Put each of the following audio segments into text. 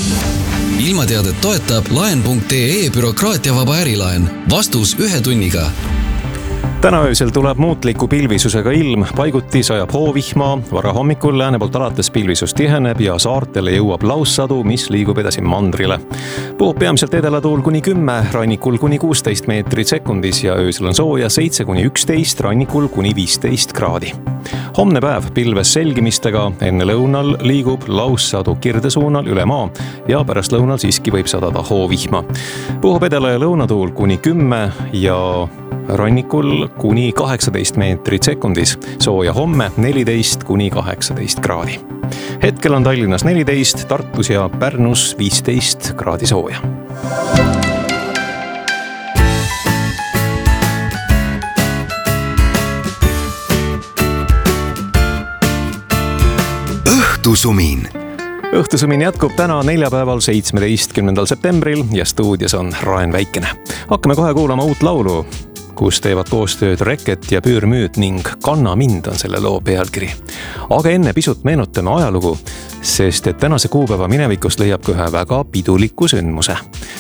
Ilmateadet toetab laen.ee bürokraatiavaba ärilaen. Vastus 1 tunniga. Täna öösel tuleb muutliku pilvisusega ilm, paiguti sajab hoovihma, vara hommikul lääne poolt alates pilvisus tiheneb ja saartele jõuab laussadu, mis liigub edasi mandrile. Puhub peamiselt edelatuul kuni 10, rannikul kuni 16 meetrit sekundis ja öösel on sooja 7-11, rannikul kuni 15 kraadi. Homne päev pilves selgimistega, enne lõunal liigub laussadu kirdesuunal üle maa ja pärast lõunal siiski võib sadada hoovihma. Puhub edela ja lõunatuul kuni 10 ja rannikul kuni 18 meetrit sekundis, sooja homme 14-18 kraadi. Hetkel on Tallinnas 14, Tartus ja Pärnus 15 kraadi sooja. Õhtusumin. Õhtusumin jätkub täna neljapäeval 17. septembril ja stuudios on Raen Väikene. Hakkame kohe kuulama uut laulu, kus teevad koostööd Reket ja Püürmüüd ning Kanna mind on selle loo pealkiri. Aga enne pisut meenutame ajalugu, sest et tänase kuupäeva minevikust leiab ühe väga piduliku sündmuse.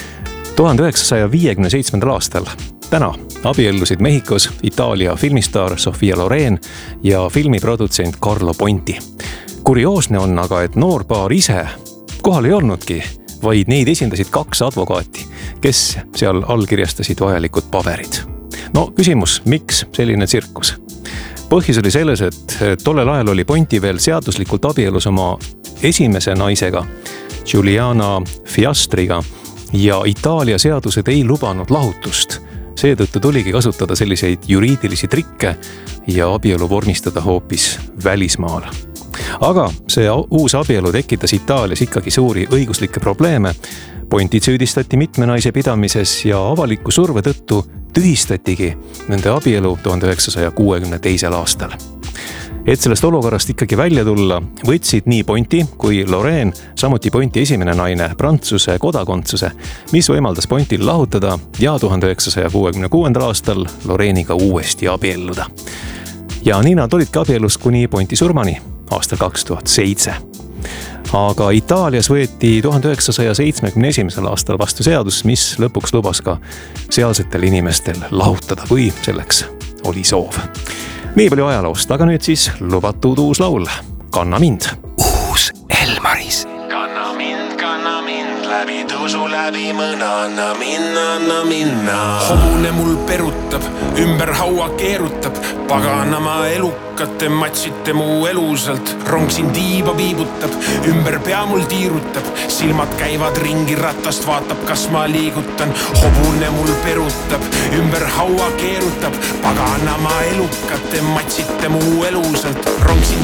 1957. aastal täna abiellusid Mehhikos Itaalia filmistaar Sofia Loren ja filmiprodutsent Carlo Ponti. Kurioosne on aga, et noorpaar ise kohal ei olnudki, vaid neid esindasid 2 advokaati, kes seal allkirjastasid vajalikud paberid. No küsimus, miks selline tsirkus? Põhjus oli selles, et tollel ajal oli Ponti veel seaduslikult abielus oma esimese naisega, Giuliana Fiastriga, ja Itaalia seadused ei lubanud lahutust. Seetõttu tuligi kasutada selliseid juriidilisi trikke ja abielu vormistada hoopis välismaal. Aga see uus abielu tekitas Itaalias ikkagi suuri õiguslikke probleeme. Pontit süüdistati mitme naise pidamises ja avaliku surve tõttu tühistatigi nende abielu 1962. aastal. Et sellest olukorrast ikkagi välja tulla, võtsid nii Ponti kui Loren, samuti Ponti esimene naine, Prantsuse kodakondsuse, mis võimaldas Pontil lahutada ja 1966. aastal Loreniga uuesti abielluda. Ja nii nad olidki abielus kuni Ponti surmani aastal 2007. Aga Itaalias võeti 1971. aastal vastu seadus, mis lõpuks lubas ka sealsetel inimestel lahutada, või selleks oli soov. Nii palju ajaloost, aga nüüd siis lubatud uus laul, Kanna mind. Uus Elmaris. Kanna mind läbi tusu, läbi mõna, anna minna. Hobune mul perutab, ümber haua keerutab, paganama elukate matsite mu elusalt. Rong siin tiiba viibutab, ümber pea mul tiirutab, silmad käivad ringi ratast, vaatab kas ma liigutan. Hobune mul perutab, ümber haua keerutab, paganama elukate matsite mu elusalt. Rong siin